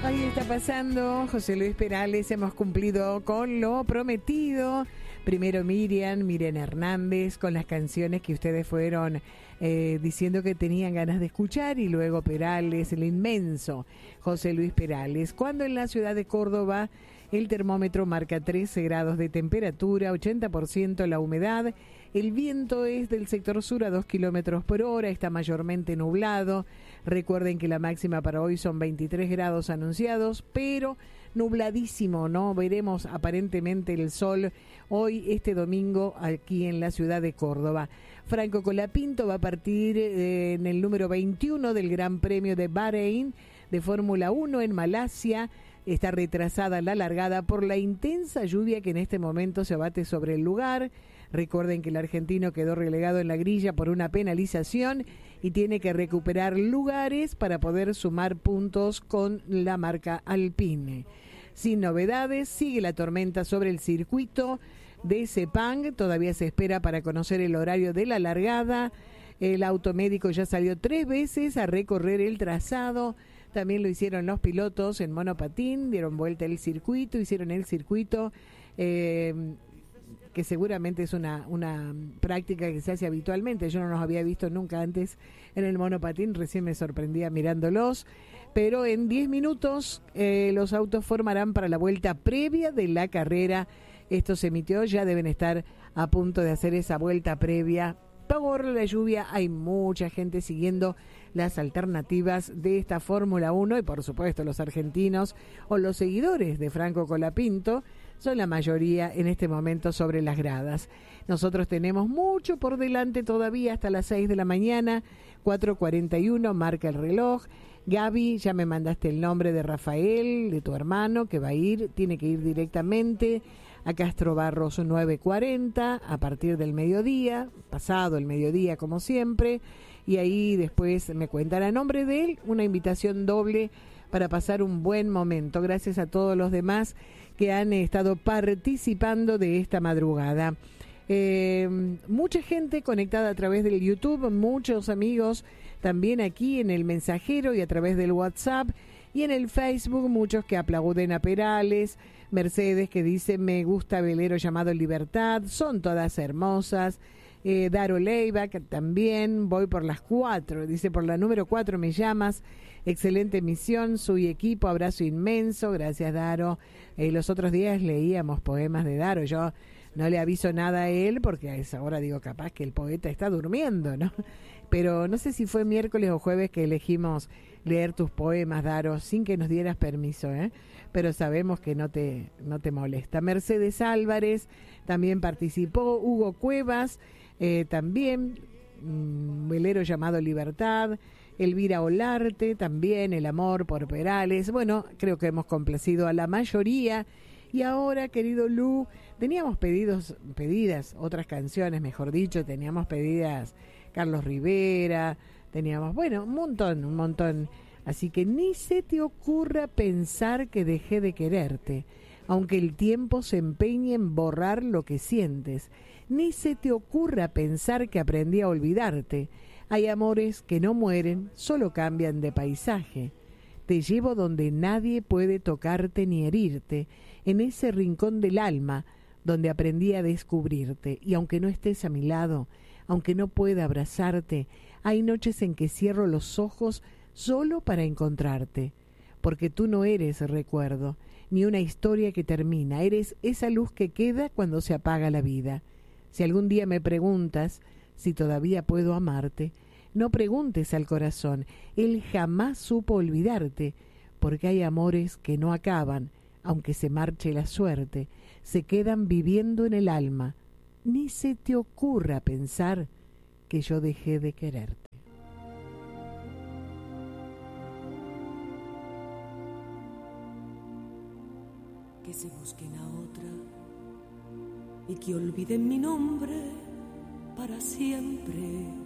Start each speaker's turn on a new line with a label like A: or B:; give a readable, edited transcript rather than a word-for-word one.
A: Ahí está pasando José Luis Perales, hemos cumplido con lo prometido. Primero Miriam Hernández con las canciones que ustedes fueron diciendo que tenían ganas de escuchar, y luego Perales, el inmenso José Luis Perales. Cuando en la ciudad de Córdoba el termómetro marca 13 grados de temperatura, 80% la humedad, el viento es del sector sur a 2 kilómetros por hora, está mayormente nublado. Recuerden que la máxima para hoy son 23 grados anunciados, pero nubladísimo, ¿no? Veremos aparentemente el sol hoy, este domingo, aquí en la ciudad de Córdoba. Franco Colapinto va a partir en el número 21 del Gran Premio de Bahrein de Fórmula 1 en Malasia. Está retrasada la largada por la intensa lluvia que en este momento se abate sobre el lugar. Recuerden que el argentino quedó relegado en la grilla por una penalización y tiene que recuperar lugares para poder sumar puntos con la marca Alpine. Sin novedades, sigue la tormenta sobre el circuito de Sepang. Todavía se espera para conocer el horario de la largada. El automédico ya salió 3 veces a recorrer el trazado. También lo hicieron los pilotos en monopatín, dieron vuelta el circuito, hicieron el circuito, que seguramente es una práctica que se hace habitualmente. Yo no los había visto nunca antes en el monopatín, recién me sorprendía mirándolos. Pero en 10 minutos los autos formarán para la vuelta previa de la carrera. Esto se emitió, ya deben estar a punto de hacer esa vuelta previa. Por la lluvia hay mucha gente siguiendo las alternativas de esta Fórmula 1 y por supuesto los argentinos o los seguidores de Franco Colapinto son la mayoría en este momento sobre las gradas. Nosotros tenemos mucho por delante todavía hasta las 6 de la mañana, 4:41 marca el reloj. Gaby, ya me mandaste el nombre de Rafael, de tu hermano, que va a ir, tiene que ir directamente a Castro Barros 9:40 a partir del mediodía, pasado el mediodía como siempre, y ahí después me cuentan a nombre de él una invitación doble para pasar un buen momento. Gracias a todos los demás que han estado participando de esta madrugada. Mucha gente conectada a través del YouTube, muchos amigos también aquí en el mensajero y a través del WhatsApp, y en el Facebook muchos que aplauden a Perales. Mercedes que dice: me gusta velero llamado Libertad, son todas hermosas. Daro Leiva, que también voy por las 4, dice: por la número 4 me llamas, excelente emisión, su equipo, abrazo inmenso, gracias Daro. Los otros días leíamos poemas de Daro, yo no le aviso nada a él porque a esa hora digo capaz que el poeta está durmiendo, ¿no? Pero no sé si fue miércoles o jueves que elegimos leer tus poemas, Daro, sin que nos dieras permiso, pero sabemos que no te molesta. Mercedes Álvarez también participó, Hugo Cuevas también, velero llamado Libertad, Elvira Olarte también, el amor por Perales. Bueno, creo que hemos complacido a la mayoría. Y ahora, querido Lu, teníamos pedidas otras canciones, mejor dicho, teníamos pedidas Carlos Rivera, teníamos, bueno, un montón. Así que ni se te ocurra pensar que dejé de quererte, aunque el tiempo se empeñe en borrar lo que sientes. Ni se te ocurra pensar que aprendí a olvidarte. Hay amores que no mueren, solo cambian de paisaje. Te llevo donde nadie puede tocarte ni herirte, en ese rincón del alma donde aprendí a descubrirte. Y aunque no estés a mi lado, aunque no pueda abrazarte, hay noches en que cierro los ojos solo para encontrarte, porque tú no eres recuerdo, ni una historia que termina, eres esa luz que queda cuando se apaga la vida. Si algún día me preguntas si todavía puedo amarte, no preguntes al corazón, él jamás supo olvidarte, porque hay amores que no acaban, aunque se marche la suerte, se quedan viviendo en el alma. Ni se te ocurra pensar que yo dejé de quererte.
B: Que se busquen a otra y que olviden mi nombre para siempre.